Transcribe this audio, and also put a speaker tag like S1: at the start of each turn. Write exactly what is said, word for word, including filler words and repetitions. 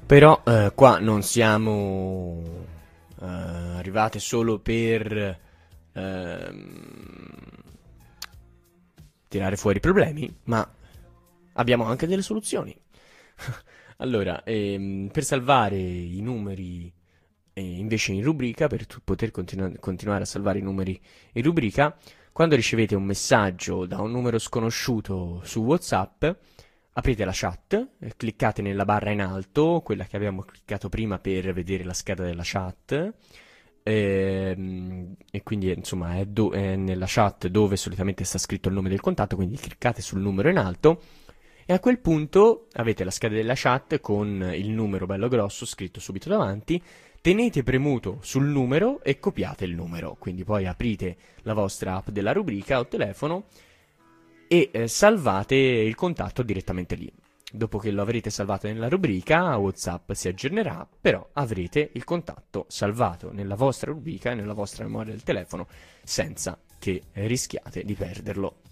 S1: Però eh, qua non siamo eh, arrivate solo per ehm, tirare fuori i problemi, ma abbiamo anche delle soluzioni. Allora, ehm, per salvare i numeri eh, invece in rubrica, per tu- poter continu- continuare a salvare i numeri in rubrica, quando ricevete un messaggio da un numero sconosciuto su WhatsApp, aprite la chat, eh, cliccate nella barra in alto, quella che abbiamo cliccato prima per vedere la scheda della chat, ehm, e quindi insomma è, do- è nella chat dove solitamente sta scritto il nome del contatto, quindi cliccate sul numero in alto e a quel punto avete la scheda della chat con il numero bello grosso scritto subito davanti, tenete premuto sul numero e copiate il numero, quindi poi aprite la vostra app della rubrica o telefono e eh, salvate il contatto direttamente lì. Dopo che lo avrete salvato nella rubrica, WhatsApp si aggiornerà, però avrete il contatto salvato nella vostra rubrica e nella vostra memoria del telefono senza che rischiate di perderlo.